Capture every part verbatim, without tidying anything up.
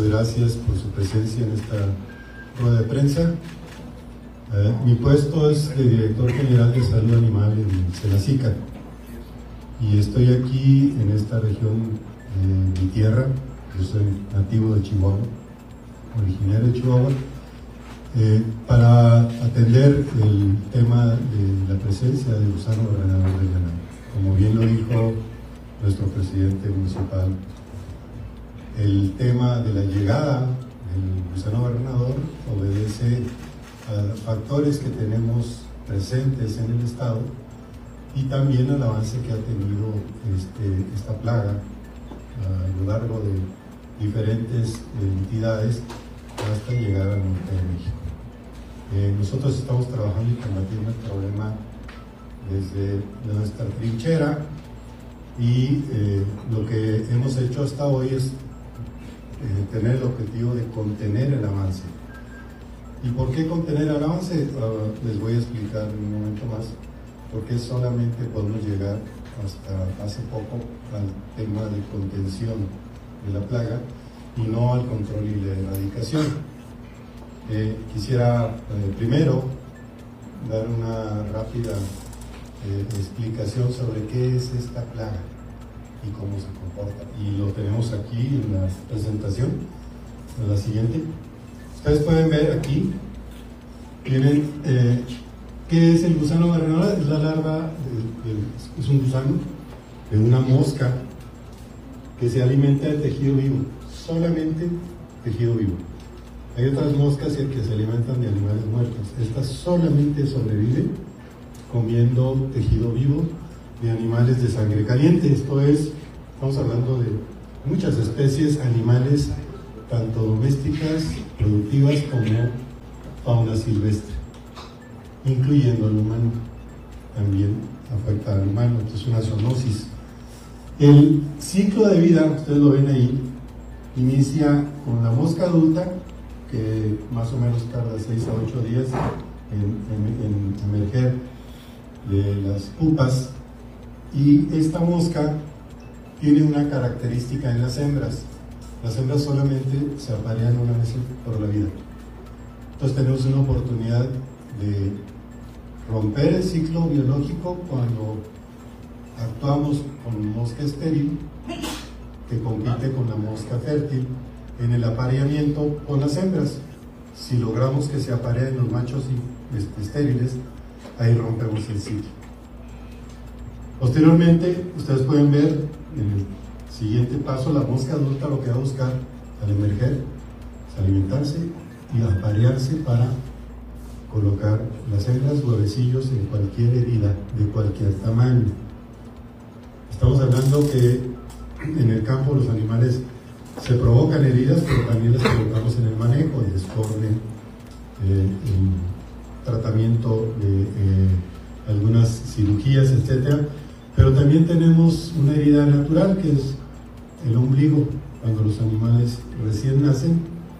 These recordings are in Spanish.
gracias por su presencia en esta rueda de prensa. Eh, mi puesto es de Director General de Salud Animal en Senacica y estoy aquí en esta región de mi tierra. Yo soy nativo de Chihuahua, originario de Chihuahua, eh, para atender el tema de la presencia del gusano barrenador del ganado. Como bien lo dijo nuestro presidente municipal, el tema de la llegada del gusano barrenador obedece a factores que tenemos presentes en el estado y también al avance que ha tenido este, esta plaga a lo largo de diferentes entidades hasta llegar al norte de México. Eh, nosotros estamos trabajando y combatiendo el problema desde nuestra trinchera y eh, lo que hemos hecho hasta hoy es eh, tener el objetivo de contener el avance. ¿Y por qué contener el avance? Uh, les voy a explicar en un momento más, porque solamente podemos llegar hasta hace poco al tema de contención de la plaga y no al control y la erradicación. Eh, quisiera eh, primero dar una rápida eh, explicación sobre qué es esta plaga y cómo se comporta. Y lo tenemos aquí en la presentación, en la siguiente. Ustedes pueden ver aquí, tienen, eh, ¿qué es el gusano barrenador? Es la larva, de, de, es un gusano de una mosca que se alimenta de tejido vivo, solamente tejido vivo. Hay otras moscas que se alimentan de animales muertos. Esta solamente sobrevive comiendo tejido vivo de animales de sangre caliente. Esto es, estamos hablando de muchas especies animales, tanto domésticas, productivas, como fauna silvestre, incluyendo al humano. También afecta al humano, esto es una zoonosis. El ciclo de vida, ustedes lo ven ahí, inicia con la mosca adulta, que más o menos tarda seis a ocho días en, en, en emerger de las pupas, y esta mosca tiene una característica en las hembras. Las hembras solamente se aparean una vez por la vida. Entonces tenemos una oportunidad de romper el ciclo biológico cuando actuamos con mosca estéril, que compite con la mosca fértil en el apareamiento con las hembras. Si logramos que se apareen los machos estériles, ahí rompemos el ciclo. Posteriormente, ustedes pueden ver en el siguiente paso, la mosca adulta lo que va a buscar al emerger es alimentarse y aparearse para colocar las hembras huevecillos en cualquier herida de cualquier tamaño. Estamos hablando que en el campo los animales se provocan heridas, pero también las colocamos en el manejo, el descorde, eh, el tratamiento de eh, algunas cirugías, etcétera. Pero también tenemos una herida natural, que es el ombligo. Cuando los animales recién nacen,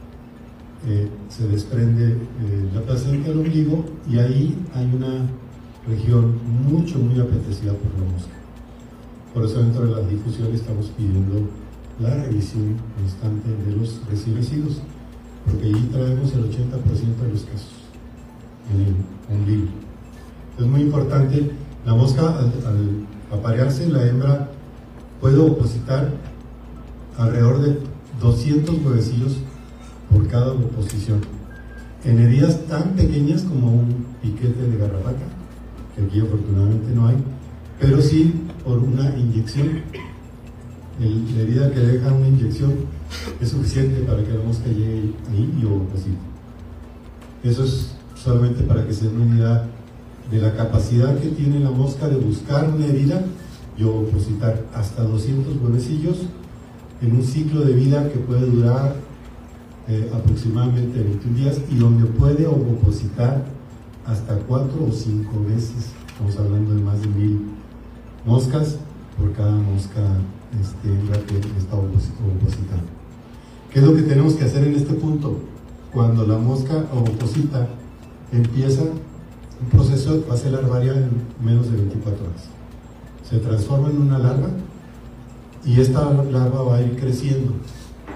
eh, se desprende eh, la placenta del ombligo, y ahí hay una región mucho, muy apetecida por la mosca. Por eso dentro de la difusión estamos pidiendo la revisión constante de los recién nacidos, porque allí traemos el ochenta por ciento de los casos en el ombligo. Es muy importante. La mosca, al, al aparearse, la hembra puede opositar alrededor de doscientos huevecillos por cada oposición, en heridas tan pequeñas como un piquete de garrapata, que aquí afortunadamente no hay, pero sí por una inyección. El, la herida que deja una inyección es suficiente para que la mosca llegue ahí y oposite. Eso es solamente para que se den una idea de la capacidad que tiene la mosca de buscar una herida y opositar hasta doscientos huevecillos en un ciclo de vida que puede durar eh, aproximadamente veintiún días, y donde puede opositar hasta cuatro o cinco veces. Estamos hablando de más de mil moscas por cada mosca este, la que está opositando. ¿Qué es lo que tenemos que hacer en este punto? Cuando la mosca oposita, empieza un proceso de fase larvaria en menos de veinticuatro horas. Se transforma en una larva, y esta larva va a ir creciendo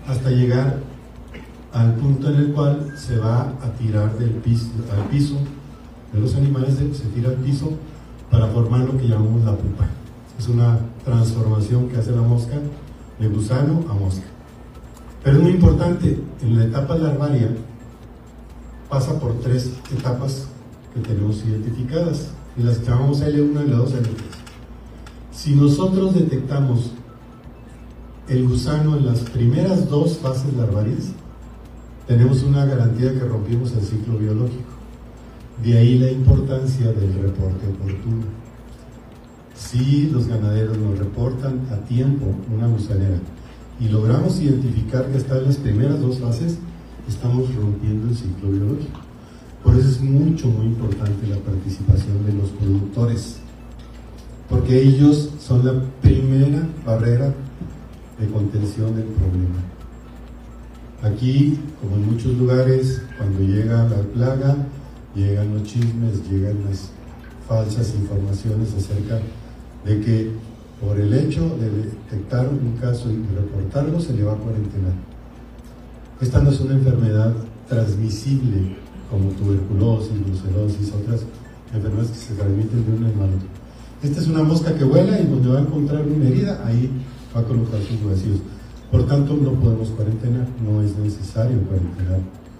hasta llegar al punto en el cual se va a tirar del piso, al piso de los animales, se, se tira al piso para formar lo que llamamos la pupa. Es una transformación que hace la mosca de gusano a mosca. Pero es muy importante, en la etapa larvaria pasa por tres etapas que tenemos identificadas, y las llamamos L uno, L dos, L tres. Si nosotros detectamos el gusano en las primeras dos fases larvarias, tenemos una garantía de que rompimos el ciclo biológico. De ahí la importancia del reporte oportuno. Si los ganaderos nos reportan a tiempo una gusanera y logramos identificar que está en las primeras dos fases, estamos rompiendo el ciclo biológico. Por eso es mucho, muy importante la participación de los productores, porque ellos son la primera barrera de contención del problema. Aquí, como en muchos lugares, cuando llega la plaga, llegan los chismes, llegan las falsas informaciones acerca de que por el hecho de detectar un caso y reportarlo, se le va a cuarentenar. Esta no es una enfermedad transmisible como tuberculosis, brucelosis, otras enfermedades que se transmiten de uno en otro. Esta es una mosca que vuela y donde va a encontrar una herida, ahí va a colocar sus huesillos. Por tanto, no podemos cuarentenar, no es necesario cuarentenar.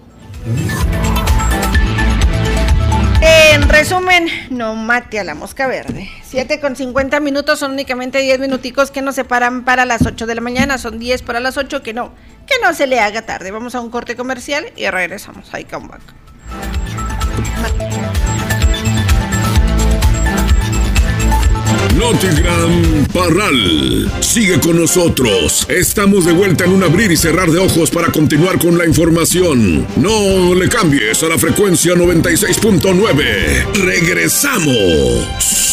En resumen, no mate a la mosca verde. siete con cincuenta minutos, son únicamente diez minuticos que nos separan para las ocho de la mañana, son diez para las ocho, que no, que no se le haga tarde. Vamos a un corte comercial y regresamos. I come back. Notigram Parral, sigue con nosotros. Estamos de vuelta en un abrir y cerrar de ojos para continuar con la información. No le cambies a la frecuencia noventa y seis punto nueve. Regresamos.